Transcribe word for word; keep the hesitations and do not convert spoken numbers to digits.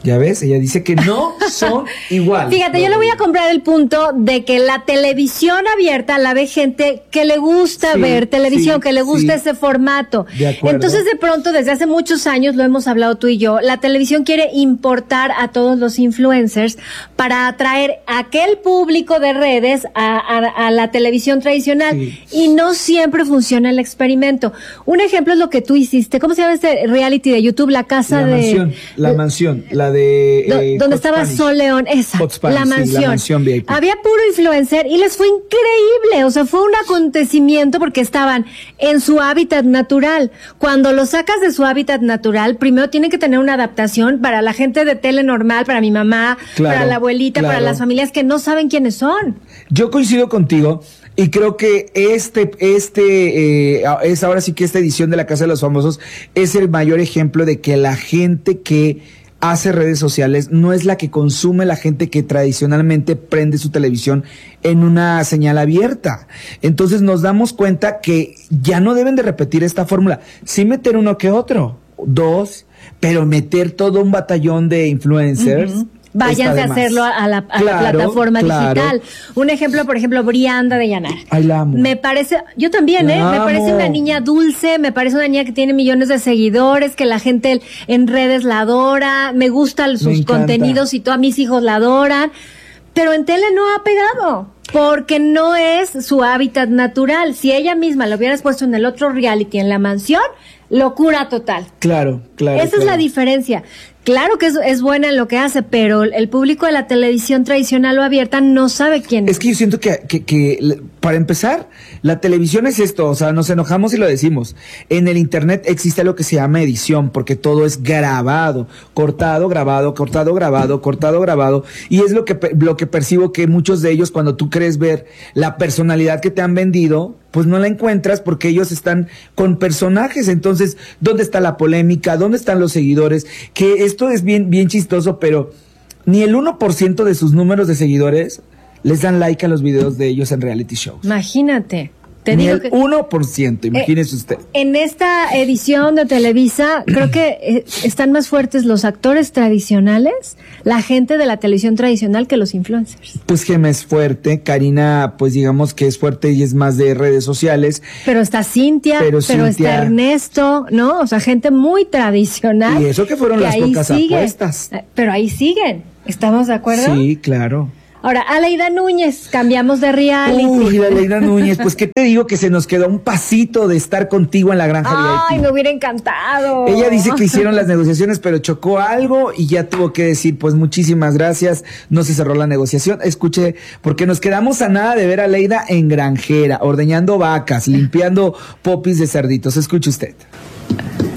Ya ves, ella dice que no son iguales. Fíjate, yo le voy a comprar el punto de que la televisión abierta la ve gente que le gusta Sí, ver televisión, sí, que le gusta sí. ese formato. De acuerdo. Entonces, de pronto, desde hace muchos años, lo hemos hablado tú y yo, la televisión quiere importar a todos los influencers para atraer a aquel público de redes a, a, a la televisión tradicional. Sí. Y no siempre funciona el experimento. Un ejemplo es lo que tú hiciste. ¿Cómo se llama este reality de YouTube? La casa La de... mansión, la de- mansión, la de... Do- eh, donde Hot estaba Spanish. Sol León, esa, Hot Spanish, la sí, mansión. la mansión V I P. Había puro influencer y les fue increíble, o sea, fue un acontecimiento porque estaban en su hábitat natural. Cuando los sacas de su hábitat natural, primero tienen que tener una adaptación para la gente de tele normal, para mi mamá, Claro, para la abuelita, para claro. las familias que no saben quiénes son. Yo coincido contigo y creo que este, este, eh, es ahora sí que esta edición de La Casa de los Famosos es el mayor ejemplo de que la gente que hace redes sociales no es la que consume la gente que tradicionalmente prende su televisión en una señal abierta. Entonces nos damos cuenta que ya no deben de repetir esta fórmula. Sí meter uno que otro, dos, pero meter todo un batallón de influencers. Uh-huh. Váyanse a hacerlo a la, a Claro, la plataforma claro. digital. Un ejemplo, por ejemplo, Brianda de Llanara. Ay, la amo. Me parece, yo también, La ¿eh? Me amo. parece una niña dulce, me parece una niña que tiene millones de seguidores, que la gente en redes la adora, me gustan sus encanta. contenidos y todos mis hijos la adoran, pero en tele no ha pegado, porque no es su hábitat natural. Si ella misma lo hubieras puesto en el otro reality, en La Mansión, locura total. Claro, claro. Esa es claro. la diferencia. Claro que es, es buena en lo que hace, pero el público de la televisión tradicional o abierta no sabe quién es. Es que yo siento que, que, que, para empezar, la televisión es esto, o sea, nos enojamos y lo decimos. En el internet existe lo que se llama edición, porque todo es grabado, cortado, grabado, cortado, grabado, cortado, grabado, y es lo que, lo que percibo que muchos de ellos, cuando tú crees ver la personalidad que te han vendido, pues no la encuentras porque ellos están con personajes. Entonces, ¿dónde está la polémica? ¿Dónde están los seguidores? Que esto es bien, bien chistoso, pero ni el uno por ciento de sus números de seguidores les dan like a los videos de ellos en reality shows. Imagínate. Te Ni digo el que uno por ciento, imagínese eh, usted. En esta edición de Televisa, creo que eh, están más fuertes los actores tradicionales, la gente de la televisión tradicional, que los influencers. Pues Gema es fuerte, Karina, pues digamos que es fuerte y es más de redes sociales. Pero está Cintia, Pero pero, Cintia- está Ernesto, ¿no? O sea, gente muy tradicional. Y eso que fueron las ahí pocas sigue. apuestas. Eh, Pero ahí siguen. ¿Estamos de acuerdo? Sí, claro. Ahora, Aleida Núñez, cambiamos de reality. Uy, la Aleida Núñez, pues qué te digo, que se nos quedó un pasito de estar contigo en la granja Ay, V I P. me hubiera encantado. Ella dice que hicieron las negociaciones, pero chocó algo y ya tuvo que decir, pues muchísimas gracias, no se cerró la negociación. Escuche, porque nos quedamos a nada de ver a Aleida en granjera, ordeñando vacas, limpiando popis de cerditos. Escuche usted.